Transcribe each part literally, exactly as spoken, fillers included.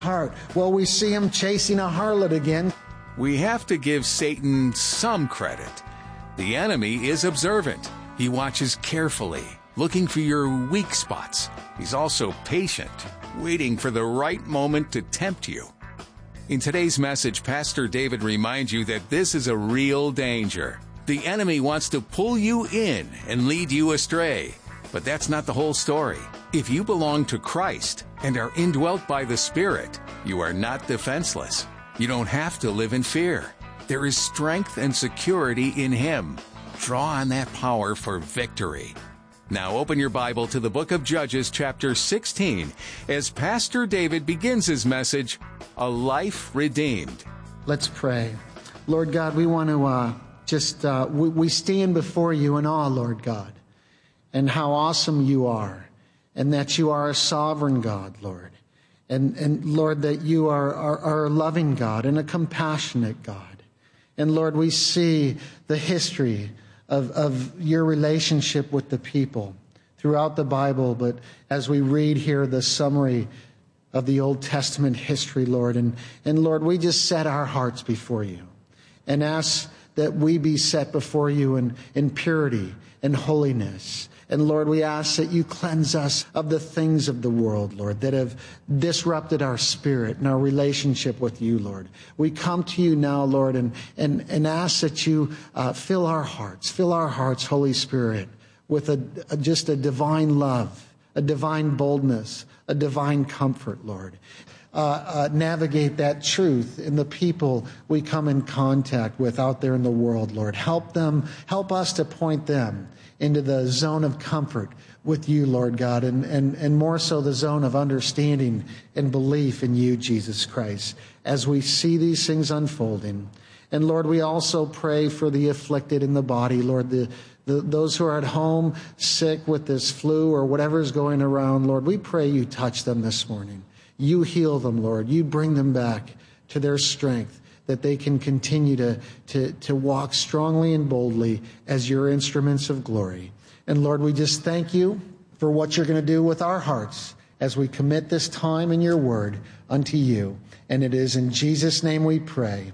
heart. Well, we see him chasing a harlot again. We have to give Satan some credit. The enemy is observant. He watches carefully, looking for your weak spots. He's also patient, waiting for the right moment to tempt you. In today's message, Pastor David reminds you that this is a real danger. The enemy wants to pull you in and lead you astray. But that's not the whole story. If you belong to Christ and are indwelt by the Spirit, you are not defenseless. You don't have to live in fear. There is strength and security in Him. Draw on that power for victory. Now open your Bible to the book of Judges, chapter sixteen, as Pastor David begins his message, A Life Redeemed. Let's pray. Lord God, we want to uh, just, uh, we, we stand before you in awe, Lord God, and how awesome you are, and that you are a sovereign God, Lord. And, and Lord, that you are, are, are a loving God and a compassionate God. And Lord, we see the history of, of your relationship with the people throughout the Bible. But as we read here the summary of the Old Testament history, Lord, and, and Lord, we just set our hearts before you and ask that we be set before you in, in purity and holiness. And Lord, we ask that you cleanse us of the things of the world, Lord, that have disrupted our spirit and our relationship with you, Lord. We come to you now, Lord, and, and, and ask that you uh, fill our hearts, fill our hearts, Holy Spirit, with a, a, just a divine love, a divine boldness, a divine comfort, Lord. Uh, uh, navigate that truth in the people we come in contact with out there in the world, Lord. Help them, help us to point them into the zone of comfort with you, Lord God, and, and, and more so the zone of understanding and belief in you, Jesus Christ, as we see these things unfolding. And Lord, we also pray for the afflicted in the body, Lord, the, the those who are at home sick with this flu or whatever is going around, Lord, we pray you touch them this morning. You heal them, Lord. You bring them back to their strength, that they can continue to, to, to walk strongly and boldly as your instruments of glory. And Lord, we just thank you for what you're going to do with our hearts as we commit this time in your word unto you. And it is in Jesus' name we pray.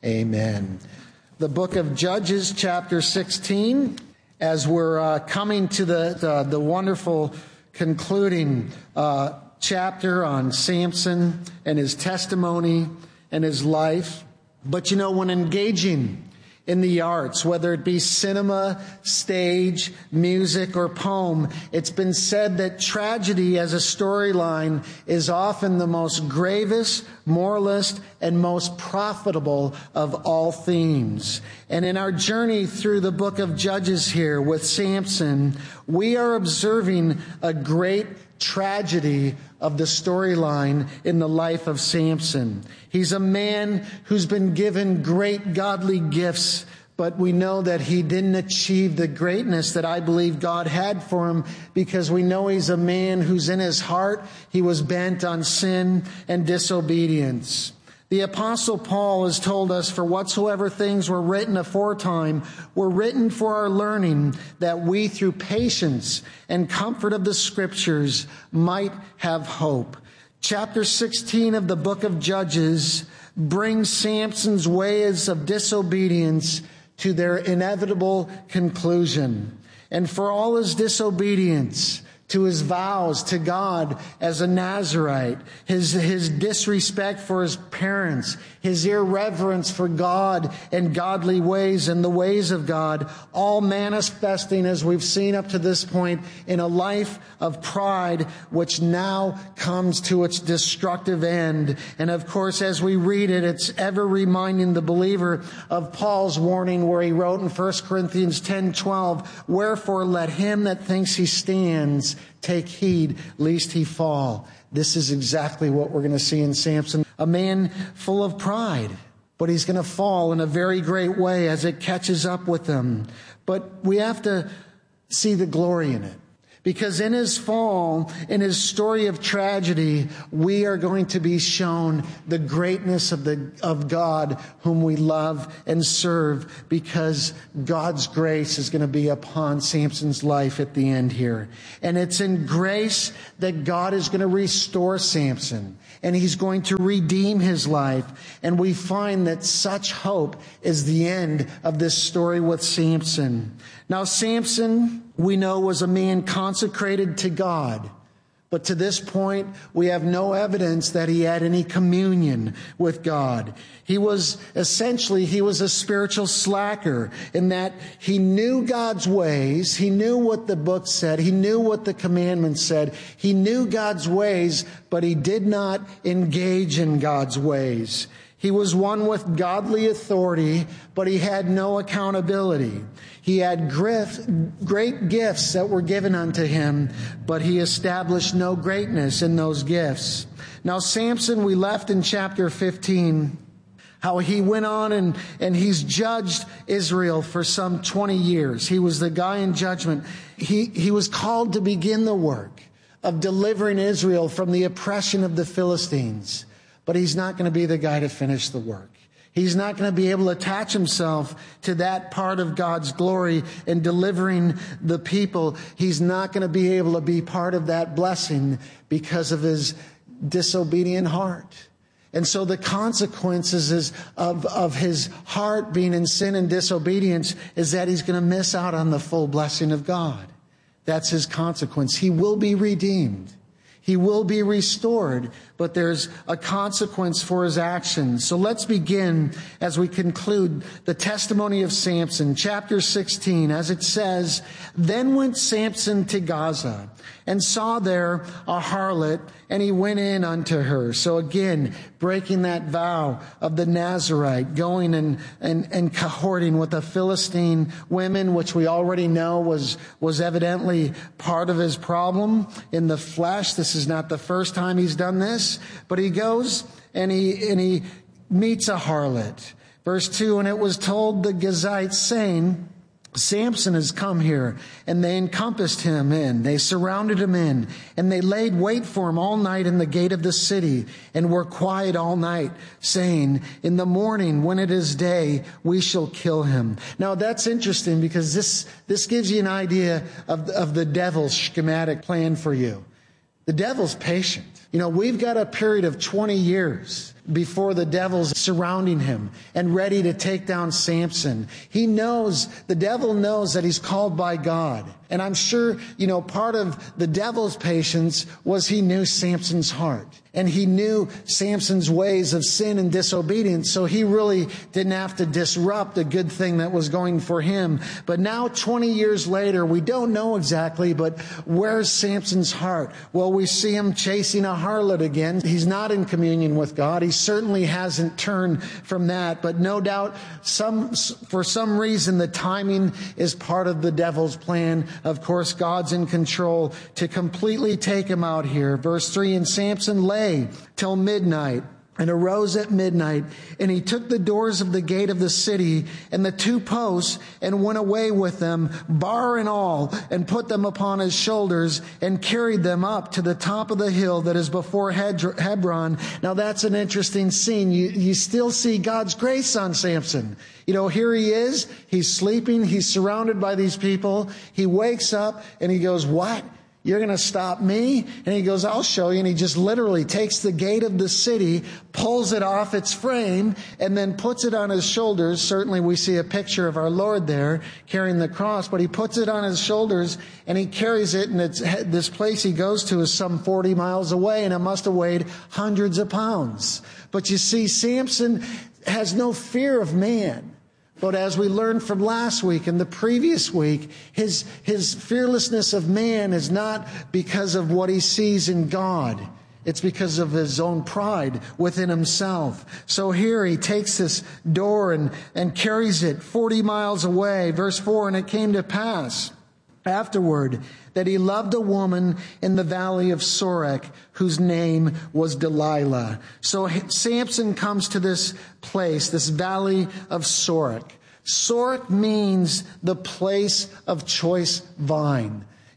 Amen. The book of Judges, chapter sixteen, as we're uh, coming to the, the, the wonderful concluding uh, chapter on Samson and his testimony and his life. But you know, when engaging in the arts, whether it be cinema, stage, music, or poem, it's been said that tragedy as a storyline is often the most gravest, moralist, and most profitable of all themes. And in our journey through the book of Judges here with Samson, we are observing a great tragedy of the storyline in the life of Samson. He's a man who's been given great godly gifts, but we know that he didn't achieve the greatness that I believe God had for him, because we know he's a man who's in his heart, he was bent on sin and disobedience. The Apostle Paul has told us, for whatsoever things were written aforetime were written for our learning, that we through patience and comfort of the Scriptures might have hope. Chapter sixteen of the book of Judges brings Samson's ways of disobedience to their inevitable conclusion. And for all his disobedience to his vows to God as a Nazirite, his, his disrespect for his parents, his irreverence for God and godly ways and the ways of God, all manifesting, as we've seen up to this point, in a life of pride, which now comes to its destructive end. And of course, as we read it, it's ever reminding the believer of Paul's warning where he wrote in First Corinthians ten twelve, "Wherefore let him that thinks he stands take heed lest he fall." This is exactly what we're going to see in Samson. A man full of pride, but he's going to fall in a very great way as it catches up with him. But we have to see the glory in it. Because in his fall, in his story of tragedy, we are going to be shown the greatness of the of God whom we love and serve, because God's grace is going to be upon Samson's life at the end here. And it's in grace that God is going to restore Samson, and he's going to redeem his life. And we find that such hope is the end of this story with Samson. Now, Samson, we know, was a man consecrated to God. But to this point, we have no evidence that he had any communion with God. He was essentially, he was a spiritual slacker in that he knew God's ways. He knew what the book said. He knew what the commandments said. He knew God's ways, but he did not engage in God's ways. He was one with godly authority, but he had no accountability. He had great gifts that were given unto him, but he established no greatness in those gifts. Now, Samson, we left in chapter fifteen, how he went on and, and he's judged Israel for some twenty years. He was the guy in judgment. He, he was called to begin the work of delivering Israel from the oppression of the Philistines. But he's not going to be the guy to finish the work. He's not going to be able to attach himself to that part of God's glory in delivering the people. He's not going to be able to be part of that blessing because of his disobedient heart. And so the consequences is of, of his heart being in sin and disobedience is that he's going to miss out on the full blessing of God. That's his consequence. He will be redeemed. He will be restored, but there's a consequence for his actions. So let's begin as we conclude the testimony of Samson, chapter sixteen, as it says, "Then went Samson to Gaza, and saw there a harlot, and he went in unto her." So again, breaking that vow of the Nazarite, going and, and, and cohorting with the Philistine women, which we already know was, was evidently part of his problem in the flesh. This is not the first time he's done this, but he goes and he, and he meets a harlot. Verse two, "And it was told the Gazites, saying, Samson has come here. And they encompassed him in. They surrounded him in. And they laid wait for him all night in the gate of the city, and were quiet all night, saying, In the morning, when it is day, we shall kill him." Now that's interesting, because this, this gives you an idea of, of the devil's schematic plan for you. The devil's patient. You know, we've got a period of twenty years before the devil's surrounding him and ready to take down Samson. He knows, the devil knows that he's called by God. And I'm sure, you know, part of the devil's patience was he knew Samson's heart. And he knew Samson's ways of sin and disobedience, so he really didn't have to disrupt a good thing that was going for him. But now, twenty years later, we don't know exactly, but where's Samson's heart? Well, we see him chasing a harlot again. He's not in communion with God. He certainly hasn't turned from that. But no doubt, some for some reason, the timing is part of the devil's plan. Of course, God's in control to completely take him out here. Verse three, "And Samson lay till midnight, and arose at midnight, and he took the doors of the gate of the city and the two posts, and went away with them, bar and all, and put them upon his shoulders, and carried them up to the top of the hill that is before Hebron." Now that's an interesting scene. You, you still see God's grace on Samson. You know, here he is, he's sleeping, he's surrounded by these people. He wakes up and he goes, "What? You're going to stop me?" And he goes, "I'll show you." And he just literally takes the gate of the city, pulls it off its frame, and then puts it on his shoulders. Certainly we see a picture of our Lord there carrying the cross, but he puts it on his shoulders and he carries it. And it's, this place he goes to is some forty miles away, and it must have weighed hundreds of pounds. But you see, Samson has no fear of man. But as we learned from last week and the previous week, his, his fearlessness of man is not because of what he sees in God. It's because of his own pride within himself. So here he takes this door and, and carries it forty miles away. Verse four, "And it came to pass afterward that he loved a woman in the valley of Sorek, whose name was Delilah." So Samson comes to this place, this valley of Sorek. Sorek means the place of choice vine.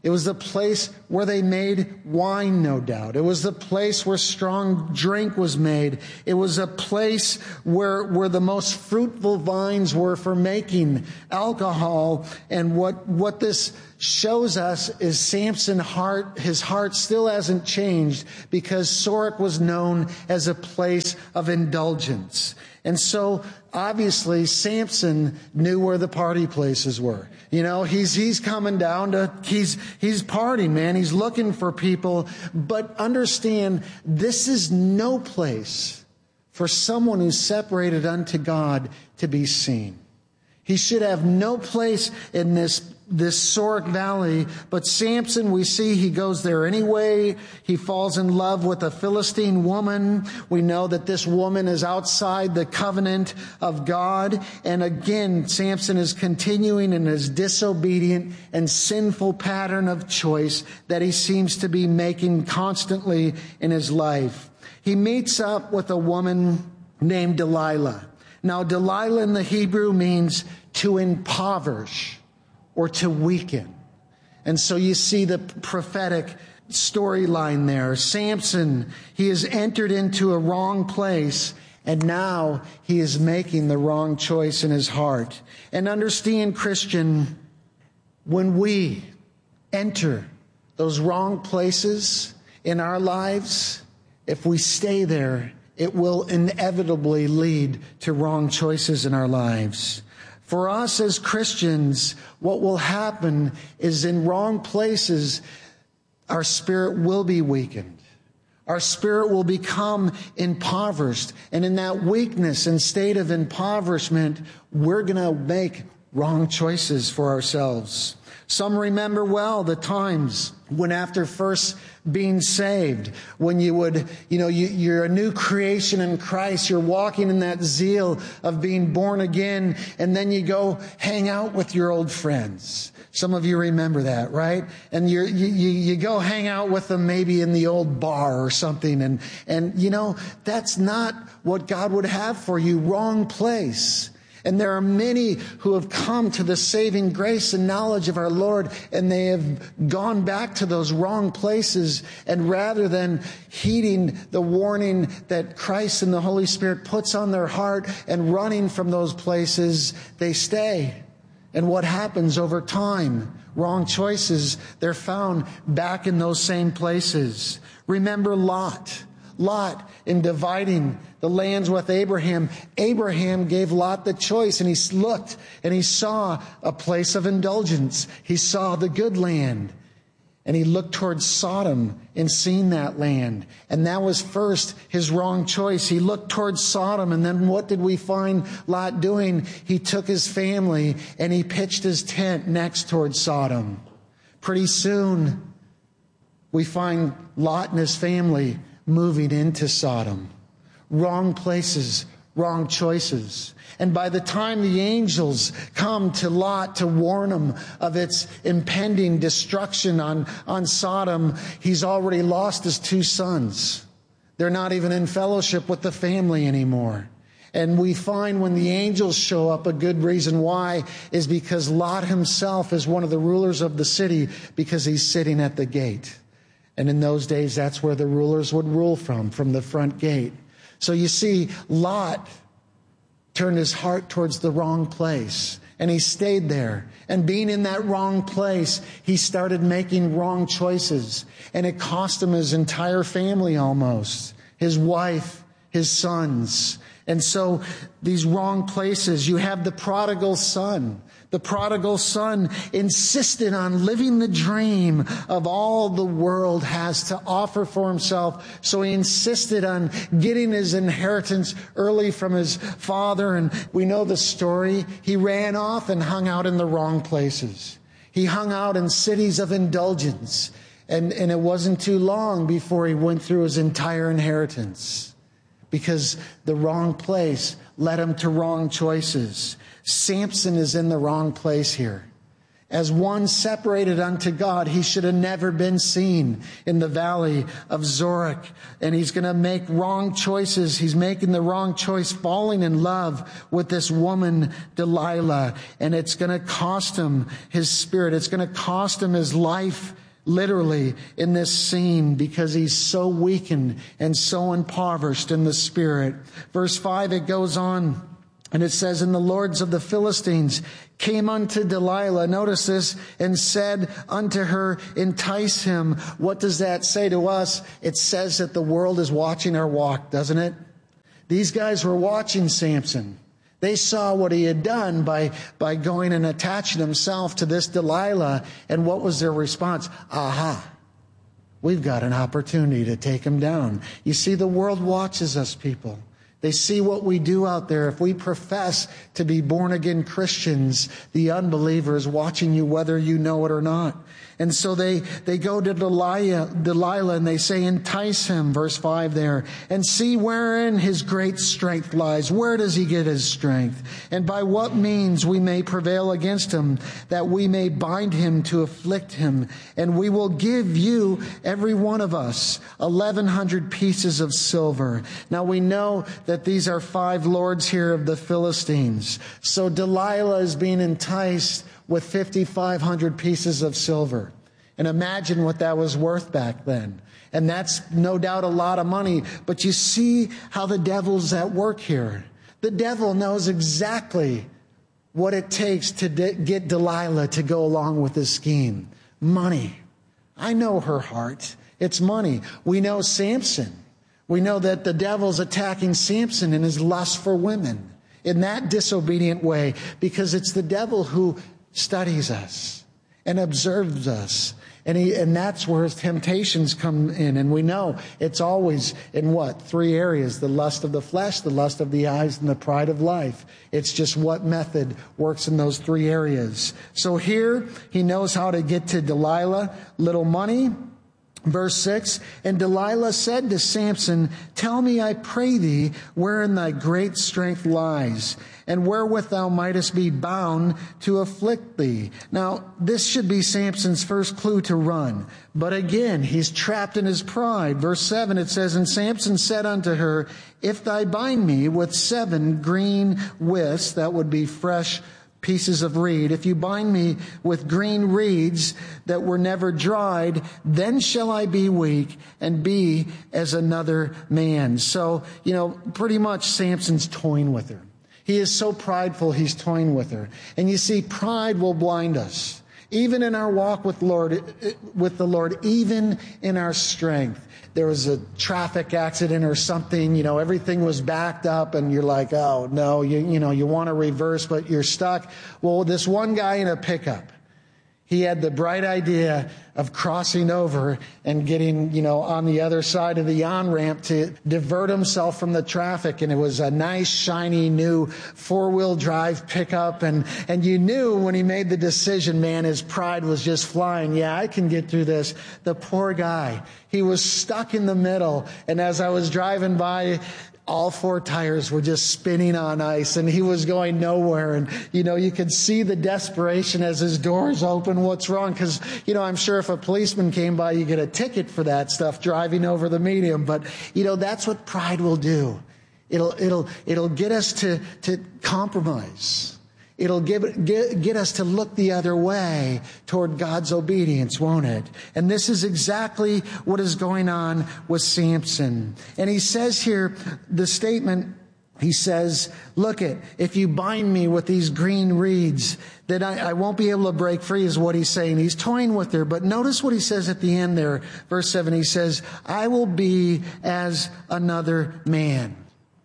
It was the place where they made wine, no doubt. It was the place where strong drink was made. It was a place where, where the most fruitful vines were for making alcohol. And what, what this shows us is Samson's heart, his heart still hasn't changed, because Sorek was known as a place of indulgence. And so, obviously, Samson knew where the party places were. You know, he's he's coming down to, he's he's partying, man. He's looking for people. But understand, this is no place for someone who's separated unto God to be seen. He should have no place in this this Sorek Valley, but Samson, we see he goes there anyway. He falls in love with a Philistine woman. We know that this woman is outside the covenant of God. And again, Samson is continuing in his disobedient and sinful pattern of choice that he seems to be making constantly in his life. He meets up with a woman named Delilah. Now, Delilah in the Hebrew means to impoverish or to weaken. And so you see the prophetic storyline there. Samson, he has entered into a wrong place, and now he is making the wrong choice in his heart. And understand, Christian, when we enter those wrong places in our lives, if we stay there, it will inevitably lead to wrong choices in our lives. For us as Christians, what will happen is in wrong places, our spirit will be weakened. Our spirit will become impoverished. And in that weakness and state of impoverishment, we're going to make wrong choices for ourselves. Some remember well the times when, after first being saved, when you would, you know, you, you're a new creation in Christ, you're walking in that zeal of being born again, and then you go hang out with your old friends. Some of you remember that, right? And you're, you you you go hang out with them maybe in the old bar or something, and and you know, that's not what God would have for you. Wrong place. And there are many who have come to the saving grace and knowledge of our Lord, and they have gone back to those wrong places. And rather than heeding the warning that Christ and the Holy Spirit puts on their heart and running from those places, they stay. And what happens over time? Wrong choices. They're found back in those same places. Remember Lot. Lot, in dividing the lands with Abraham, Abraham gave Lot the choice, and he looked and he saw a place of indulgence. He saw the good land, and he looked towards Sodom and seen that land. And that was first his wrong choice. He looked towards Sodom, and then what did we find Lot doing? He took his family and he pitched his tent next towards Sodom. Pretty soon, we find Lot and his family moving into Sodom. Wrong places, wrong choices. And by the time the angels come to Lot to warn him of its impending destruction on, on Sodom, he's already lost his two sons. They're not even in fellowship with the family anymore. And we find when the angels show up, a good reason why is because Lot himself is one of the rulers of the city, because he's sitting at the gate. And in those days, that's where the rulers would rule from, from the front gate. So you see, Lot turned his heart towards the wrong place, and he stayed there. And being in that wrong place, he started making wrong choices. And it cost him his entire family almost, his wife, his sons. And so these wrong places, you have the prodigal son. The prodigal son insisted on living the dream of all the world has to offer for himself. So he insisted on getting his inheritance early from his father. And we know the story. He ran off and hung out in the wrong places. He hung out in cities of indulgence. And, and it wasn't too long before he went through his entire inheritance, because the wrong place led him to wrong choices. Samson is in the wrong place here. As one separated unto God. He should have never been seen in the valley of Zorek. And he's going to make wrong choices. He's making the wrong choice, falling in love with this woman, Delilah. And it's going to cost him his spirit. It's going to cost him his life, literally, in this scene, because he's so weakened and so impoverished in the spirit. Verse five, it goes on. And it says, and the lords of the Philistines came unto Delilah, notice this, and said unto her, entice him. What does that say to us? It says that the world is watching our walk, doesn't it? These guys were watching Samson. They saw what he had done by, by going and attaching himself to this Delilah. And what was their response? Aha, we've got an opportunity to take him down. You see, the world watches us, people. They see what we do out there. If we profess to be born-again Christians, the unbeliever is watching you whether you know it or not. And so they, they go to Delilah, Delilah and they say, entice him, verse five there, and see wherein his great strength lies. Where does he get his strength? And by what means we may prevail against him, that we may bind him to afflict him. And we will give you, every one of us, eleven hundred pieces of silver. Now we know that these are five lords here of the Philistines. So Delilah is being enticed with fifty-five hundred pieces of silver. And imagine what that was worth back then. And that's no doubt a lot of money. But you see how the devil's at work here. The devil knows exactly what it takes to de- get Delilah to go along with this scheme. Money. I know her heart. It's money. We know Samson. We know that the devil's attacking Samson in his lust for women in that disobedient way, because it's the devil who studies us and observes us. And he, and that's where his temptations come in. And we know it's always in what? Three areas: the lust of the flesh, the lust of the eyes, and the pride of life. It's just what method works in those three areas. So here he knows how to get to Delilah. Little money. Verse six, and Delilah said to Samson, tell me, I pray thee, wherein thy great strength lies, and wherewith thou mightest be bound to afflict thee. Now, this should be Samson's first clue to run. But again, he's trapped in his pride. Verse seven, it says, and Samson said unto her, if thou bind me with seven green withs, that would be fresh pieces of reed, if you bind me with green reeds that were never dried, then shall I be weak and be as another man. So, you know, pretty much Samson's toying with her. He is so prideful, he's toying with her. And you see, pride will blind us. Even in our walk with Lord, with the Lord, even in our strength. There was a traffic accident or something, you know, everything was backed up and you're like, oh no, you, you know, you want to reverse, but you're stuck. Well, this one guy in a pickup, he had the bright idea of crossing over and getting, you know, on the other side of the on-ramp to divert himself from the traffic. And it was a nice, shiny, new four-wheel drive pickup. And, and you knew when he made the decision, man, his pride was just flying. Yeah, I can get through this. The poor guy, he was stuck in the middle. And as I was driving by, all four tires were just spinning on ice and he was going nowhere. And, you know, you could see the desperation as his doors open. What's wrong? Because, you know, I'm sure if a policeman came by, you get a ticket for that stuff, driving over the median. But, you know, that's what pride will do. It'll, it'll, it'll get us to, to compromise. It'll give, get, get us to look the other way toward God's obedience, won't it? And this is exactly what is going on with Samson. And he says here, the statement, he says, look it, if you bind me with these green reeds, then I, I won't be able to break free, is what he's saying. He's toying with her. But notice what he says at the end there, verse seven. He says, I will be as another man.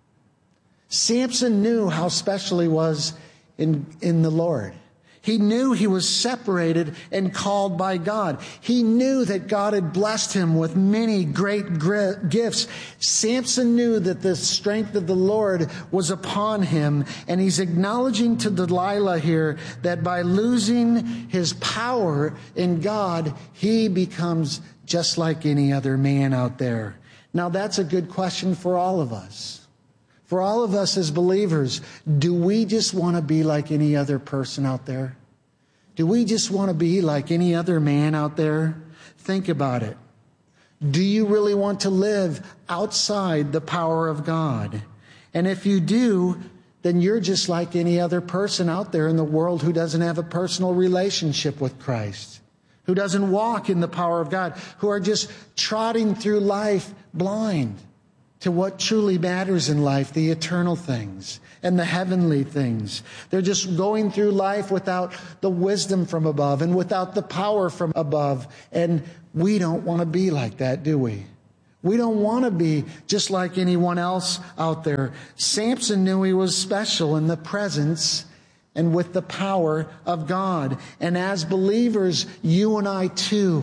Samson knew how special he was In, in the Lord. He knew he was separated and called by God. He knew that God had blessed him with many great gifts. Samson knew that the strength of the Lord was upon him. And he's acknowledging to Delilah here that by losing his power in God, he becomes just like any other man out there. Now that's a good question for all of us. For all of us as believers, do we just want to be like any other person out there? Do we just want to be like any other man out there? Think about it. Do you really want to live outside the power of God? And if you do, then you're just like any other person out there in the world who doesn't have a personal relationship with Christ, who doesn't walk in the power of God, who are just trotting through life blind to what truly matters in life, the eternal things and the heavenly things. They're just going through life without the wisdom from above and without the power from above. And we don't want to be like that, do we? We don't want to be just like anyone else out there. Samson knew he was special in the presence and with the power of God. And as believers, you and I too,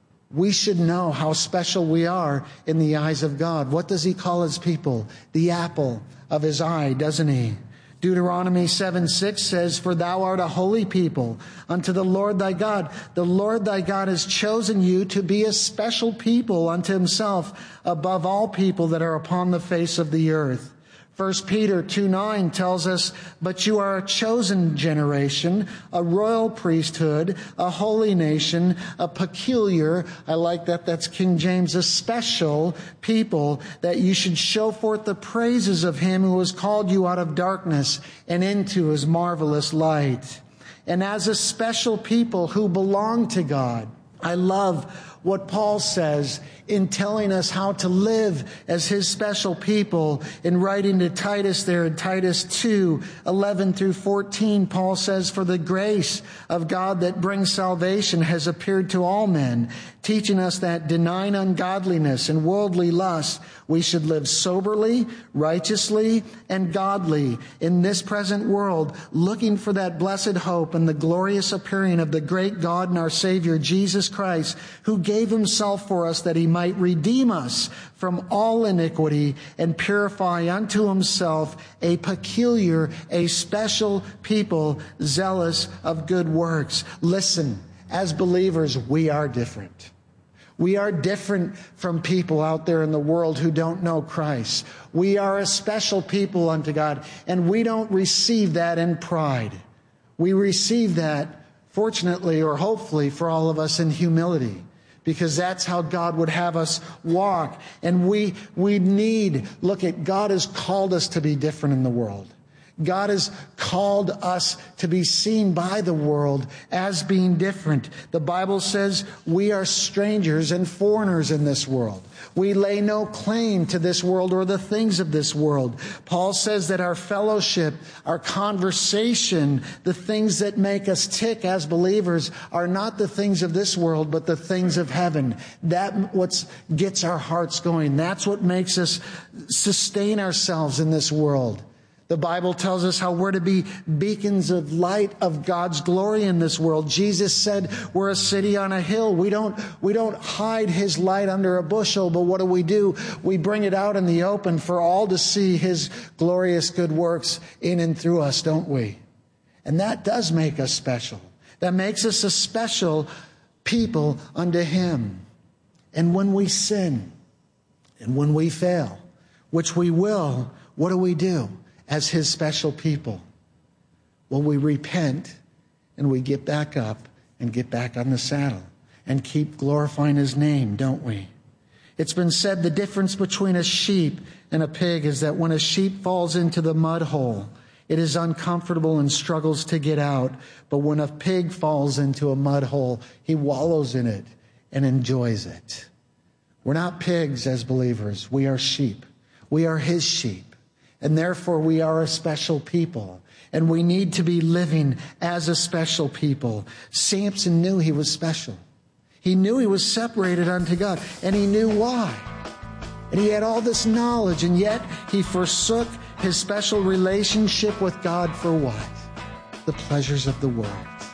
we should know how special we are in the eyes of God. What does He call His people? The apple of His eye, doesn't He? Deuteronomy seven six says, "For thou art a holy people unto the Lord thy God. The Lord thy God has chosen you to be a special people unto Himself above all people that are upon the face of the earth." First Peter two nine tells us, "But you are a chosen generation, a royal priesthood, a holy nation, a peculiar," I like that, that's King James, "a special people, that you should show forth the praises of Him who has called you out of darkness and into His marvelous light." And as a special people who belong to God, I love what Paul says in telling us how to live as His special people. In writing to Titus there in Titus two eleven through fourteen, Paul says, "For the grace of God that brings salvation has appeared to all men, teaching us that denying ungodliness and worldly lust, we should live soberly, righteously, and godly in this present world, looking for that blessed hope and the glorious appearing of the great God and our Savior, Jesus Christ, who gave Himself for us that He might redeem us from all iniquity and purify unto Himself a peculiar, a special people, zealous of good works." Listen, as believers, we are different. We are different from people out there in the world who don't know Christ. We are a special people unto God, and we don't receive that in pride. We receive that, fortunately or hopefully for all of us, in humility, because that's how God would have us walk. And we we need, look at, God has called us to be different in the world. God has called us to be seen by the world as being different. The Bible says we are strangers and foreigners in this world. We lay no claim to this world or the things of this world. Paul says that our fellowship, our conversation, the things that make us tick as believers are not the things of this world, but the things of heaven. That what gets our hearts going. That's what makes us sustain ourselves in this world. The Bible tells us how we're to be beacons of light of God's glory in this world. Jesus said we're a city on a hill. We don't, we don't hide His light under a bushel, but what do we do? We bring it out in the open for all to see His glorious good works in and through us, don't we? And that does make us special. That makes us a special people unto Him. And when we sin and when we fail, which we will, what do we do? As His special people? Well, we repent and we get back up and get back on the saddle and keep glorifying His name, don't we? It's been said the difference between a sheep and a pig is that when a sheep falls into the mud hole, it is uncomfortable and struggles to get out. But when a pig falls into a mud hole, he wallows in it and enjoys it. We're not pigs as believers. We are sheep. We are His sheep. And therefore we are a special people. And we need to be living as a special people. Samson knew he was special. He knew he was separated unto God. And he knew why. And he had all this knowledge. And yet he forsook his special relationship with God for what? The pleasures of the world.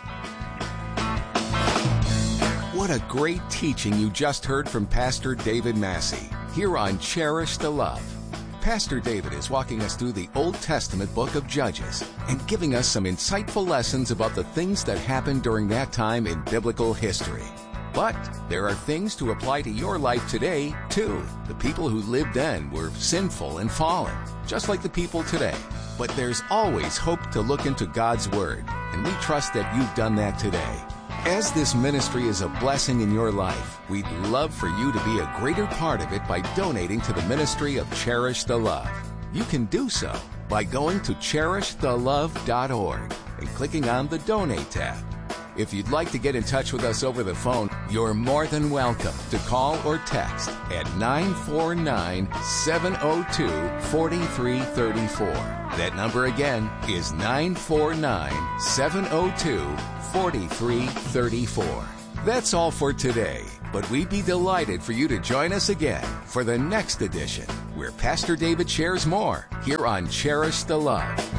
What a great teaching you just heard from Pastor David Massey here on Cherish the Love. Pastor David is walking us through the Old Testament book of Judges and giving us some insightful lessons about the things that happened during that time in biblical history. But there are things to apply to your life today, too. The people who lived then were sinful and fallen, just like the people today. But there's always hope to look into God's Word, and we trust that you've done that today. As this ministry is a blessing in your life, we'd love for you to be a greater part of it by donating to the ministry of Cherish the Love. You can do so by going to cherish the love dot org and clicking on the Donate tab. If you'd like to get in touch with us over the phone, you're more than welcome to call or text at nine four nine, seven oh two, four three three four. That number again is nine four nine, seven oh two, four three three four. That's all for today, but we'd be delighted for you to join us again for the next edition, where Pastor David shares more here on Cherish the Love.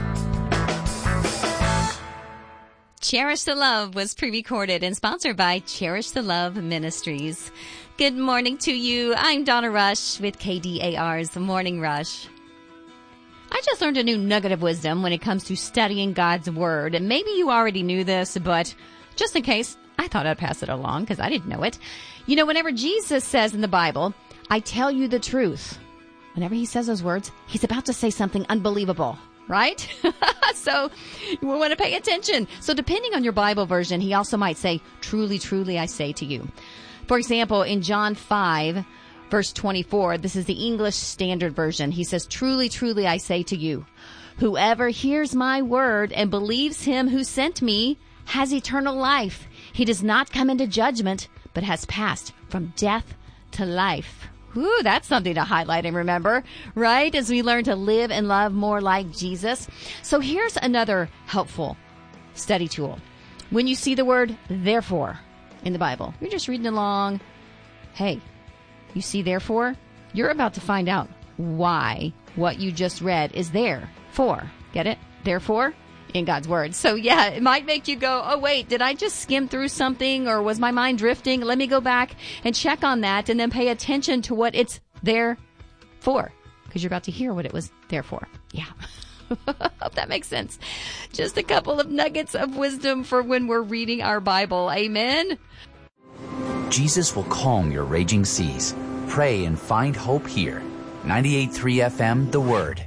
Cherish the Love was pre-recorded and sponsored by Cherish the Love Ministries. Good morning to you. I'm Donna Rush with K D A R's Morning Rush. I just learned a new nugget of wisdom when it comes to studying God's Word. And maybe you already knew this, but just in case, I thought I'd pass it along because I didn't know it. You know, whenever Jesus says in the Bible, I tell you the truth, whenever he says those words, he's about to say something unbelievable. Right? So we want to pay attention. So depending on your Bible version, he also might say, truly, truly, I say to you. For example, in John five, verse twenty-four, this is the English Standard Version. He says, truly, truly, I say to you, whoever hears my word and believes him who sent me has eternal life. He does not come into judgment, but has passed from death to life. Ooh, that's something to highlight and remember, right? As we learn to live and love more like Jesus. So here's another helpful study tool. When you see the word therefore in the Bible, you're just reading along. Hey, you see therefore? You're about to find out why what you just read is there for. Get it? Therefore? In God's Word. So yeah, it might make you go, oh wait, did I just skim through something or was my mind drifting? Let me go back and check on that and then pay attention to what it's there for, because you're about to hear what it was there for. Yeah. Hope that makes sense. Just a couple of nuggets of wisdom for when we're reading our Bible. Amen. Jesus will calm your raging seas. Pray and find hope here. ninety-eight point three F M, The Word.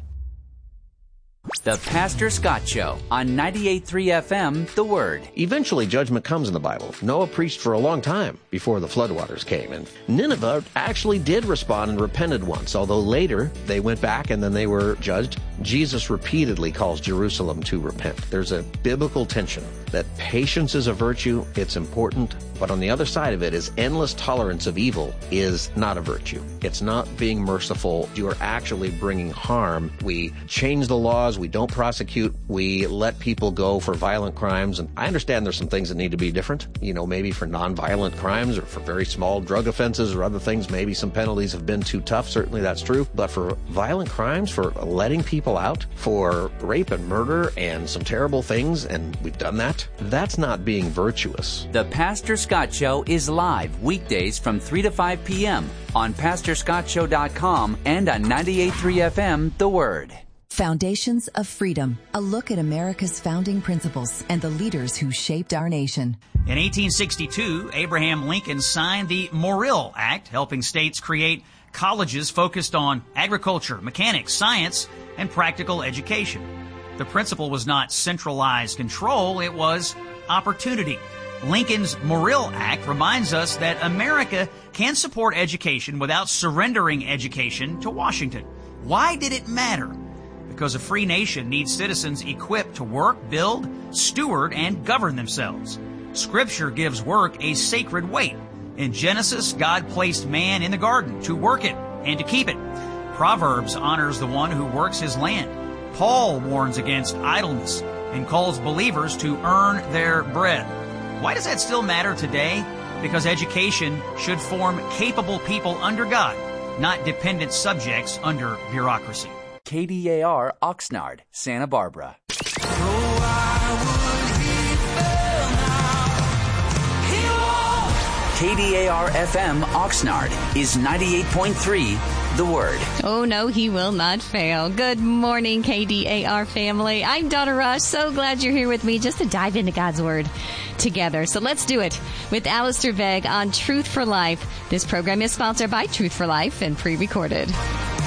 The Pastor Scott Show on ninety-eight point three F M, The Word. Eventually, judgment comes in the Bible. Noah preached for a long time before the floodwaters came. And Nineveh actually did respond and repented once, although later they went back and then they were judged. Jesus repeatedly calls Jerusalem to repent. There's a biblical tension that patience is a virtue, it's important, but on the other side of it is endless tolerance of evil is not a virtue. It's not being merciful. You are actually bringing harm. We change the laws. We don't prosecute. We let people go for violent crimes. And I understand there's some things that need to be different. You know, maybe for nonviolent crimes or for very small drug offenses or other things, maybe some penalties have been too tough. Certainly that's true. But for violent crimes, for letting people out, for rape and murder and some terrible things, and we've done that, that's not being virtuous. The Pastor Scott Show is live weekdays from three to five p.m. on pastor scott show dot com and on ninety-eight point three F M, The Word. Foundations of Freedom, a look at America's founding principles and the leaders who shaped our nation. In eighteen sixty-two, Abraham Lincoln signed the Morrill Act, helping states create colleges focused on agriculture, mechanics, science, and practical education. The principle was not centralized control, it was opportunity. Lincoln's Morrill Act reminds us that America can support education without surrendering education to Washington. Why did it matter? Because a free nation needs citizens equipped to work, build, steward, and govern themselves. Scripture gives work a sacred weight. In Genesis, God placed man in the garden to work it and to keep it. Proverbs honors the one who works his land. Paul warns against idleness and calls believers to earn their bread. Why does that still matter today? Because education should form capable people under God, not dependent subjects under bureaucracy. K D A R Oxnard, Santa Barbara. K D A R F M Oxnard is ninety-eight point three, The Word. Oh, no, he will not fail. Good morning, K D A R family. I'm Donna Rush. So glad you're here with me just to dive into God's Word together. So let's do it with Alistair Begg on Truth for Life. This program is sponsored by Truth for Life and pre-recorded.